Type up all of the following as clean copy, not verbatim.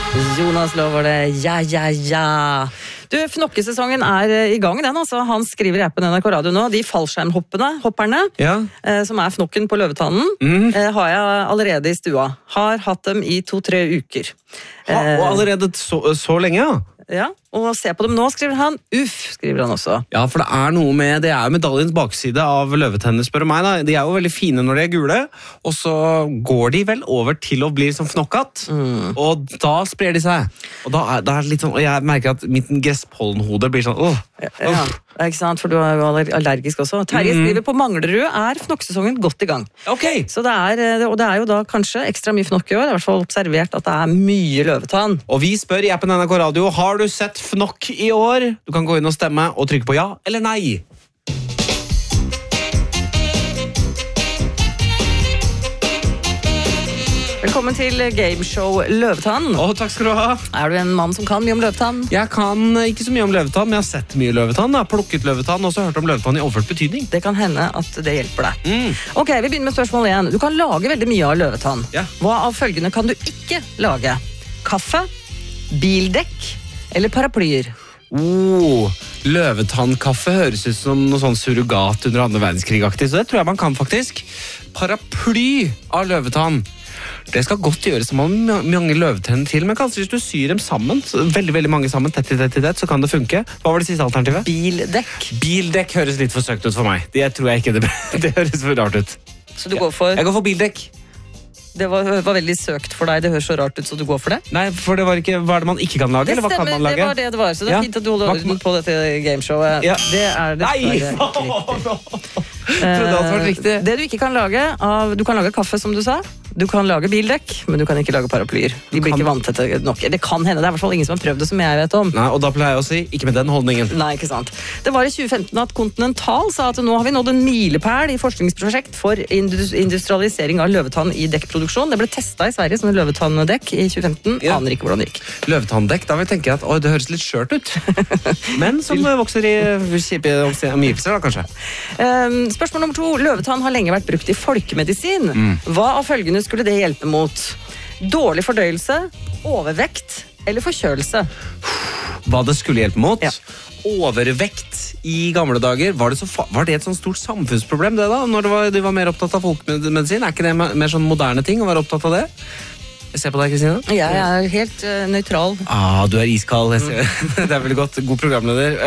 Jonas lover det. Ja. Du, fnokkesesongen i gang, den altså. Han skriver i appen NRK Radio nå. De fallskjermhopperne, som fnokken på løvetannen, har jeg allerede i stua. Har hatt dem i 2-3 uker. Og allerede så lenge, ja? Ja, og se på dem nå, skriver han. Skriver han også. Ja, for det er jo medaljens bakside av løvetenner, spør du meg da. De er jo veldig fine når de er gule, og så går de vel over til å bli som fnokkat, og da sprer de seg. Og da er det litt sånn, og jeg merker at mitt gresspollenhode blir sånn, Ja, ikke sant, for du er jo allergisk også. Terje skriver på Manglerud fnokksesongen godt i gang. Ok! Så det er jo da kanskje ekstra mye fnokk i år, i hvert fall observert at det er mye løvetann. Og vi spør i appen NRK Radio, har du sett fnokk i år? Du kan gå inn og stemme og trykke på ja eller nei. Velkommen til gameshow Løvetann. Takk skal du ha. Er du en mann som kan mye om løvetann? Jeg kan ikke så mye om løvetann, men jeg har sett mye løvetann. Jeg har plukket løvetann, og så hørt om løvetann i overført betydning. Det kan hende at det hjelper deg. Ok, vi begynner med spørsmål 1. Du kan lage veldig mye av løvetann. Ja. Hva av følgende kan du ikke lage? Kaffe, bildekk eller paraplyer? Løvetannkaffe høres ut som noe sånn surrogat under 2. verdenskrig-aktig, så det tror jeg man kan faktisk. Paraply av løvetann. Det skal godt gjøres som mange løvetenner til, men kanskje hvis du syr dem sammen, veldig mange sammen, tett, så kan det funke. Hva var det siste alternativet? Bildekk. Bildekk høres litt for søkt ut for meg. Det tror jeg ikke det høres for rart ut. Så du går for... Jeg går for bildekk. Det var veldig søkt for deg, det høres så rart ut, så du går for det? Nei, for det var ikke, hva er det man ikke kan lage, eller hva kan man lage? Det var det var, så det er fint at du holder orden på dette gameshowet. Ja. Det er dessverre ikke riktig. Det du ikke kan lage, du kan lage kaffe som du sa, du kan lage bildekk, men du kan ikke lage paraplyer. De blir ikke vanntette nok. Det kan hende, det er i hvert fall ingen som har prøvd det som jeg vet om. Nei, og da pleier jeg å si, ikke med den holdningen. Nei, ikke sant. Det var i 2015 at Continental sa at nå har vi nådd en milepæl i forskningsprosjekt for industrialisering av løvetann i dekkproduksjon. Det ble testet i Sverige som en løvetanndekk i 2015. Aner ikke hvordan det gikk. Løvetanndekk, da vil jeg tenke at det høres litt skjørt ut. Men som vokser i kjipe omgivelser da, kanskje. Spørsmål nummer 2. Løvetann har lenge vært brukt i folkemedisin. Hva av følgende skulle det hjelpe mot? Dårlig fordøyelse, overvekt eller forkjølelse? Hva det skulle hjelpe mot? Ja. Overvekt i gamle dager, var det et sånn stort samfunnsproblem det da? Når de var mer opptatt av folkemedisin? Er ikke det mer sånn moderne ting å være opptatt av det? Jeg ser på deg, Kristina. Jeg er helt nøytral. Du er iskald. Det er veldig godt. God programleder.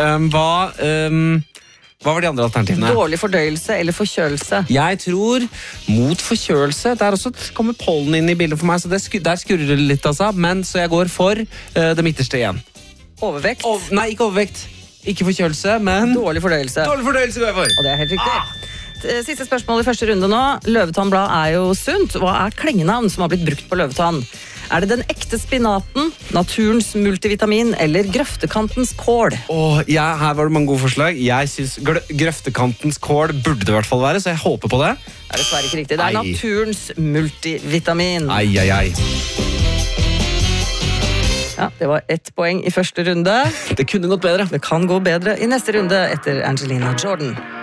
Hva var de andre alternativene? Dårlig fordøyelse eller forkjølelse? Jeg tror mot forkjølelse. Der også kommer pollen inn i bildet for meg, så der skurrer det litt, altså. Men så jeg går for det midterste igjen. Overvekt? Nei, ikke overvekt. Ikke forkjølelse, men... Dårlig fordøyelse. Dårlig fordøyelse går jeg for. Og det er helt riktig. Siste spørsmål i første runde nå. Løvetannblad er jo sunt. Hva er klengenavn som har blitt brukt på løvetann? Er det den ekte spinaten, naturens multivitamin eller grøftekantens kål? Her var det mange gode forslag. Jeg synes grøftekantens kål burde det i hvert fall være, så jeg håper på det. Det er dessverre ikke riktig. Det er naturens multivitamin. Ai. Ja, det var 1 poeng i første runde. Det kunne gått bedre. Det kan gå bedre i neste runde etter Angelina Jordan.